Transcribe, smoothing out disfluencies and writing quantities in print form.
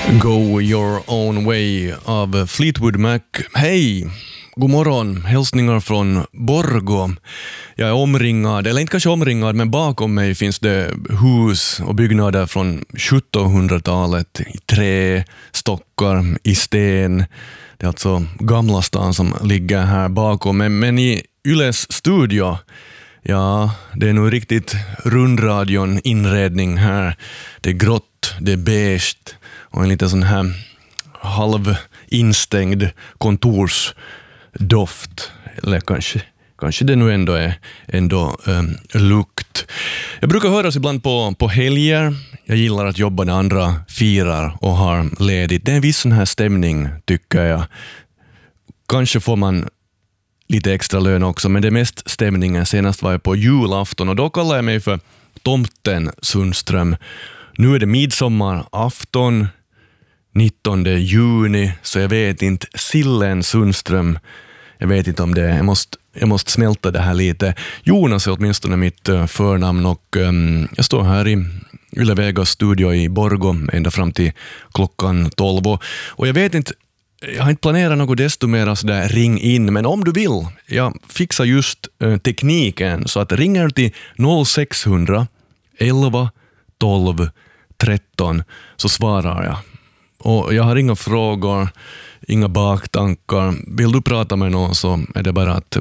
Go Your Own Way av Fleetwood Mac. Hej, god morgon. Hälsningar från Borgå. Jag är omringad, eller inte kanske omringad, men bakom mig finns det hus och byggnader från 1700-talet i trä, stockar, i sten. Det är alltså Gamla stan som ligger här bakom. Men i Yles studio, ja, det är nog riktigt rundradion inredning här. Det är grått, det är beige och en liten sån här halv instängd kontorsdoft. Eller kanske det nu ändå är lukt. Jag brukar höras ibland på helger. Jag gillar att jobba när andra firar och har ledigt. Det är en viss sån här stämning, tycker jag. Kanske får man lite extra lön också, men det är mest stämningen. Senast var jag på julafton och då kallade jag mig för Tomten Sundström. Nu är det midsommarafton, 19 juni, så jag vet inte. Sillen Sundström, jag vet inte om det. Jag måste smälta det här lite. Jonas är åtminstone mitt förnamn och jag står här i Yle Vegas studio i Borgå ända fram till klockan 12. Och jag vet inte, jag har inte planerat något desto mer sådär ring in, men om du vill, jag fixar just tekniken, så att ringer till 0600 11 12 13 så svarar jag. Och jag har inga frågor, inga baktankar. Vill du prata med någon så är det bara att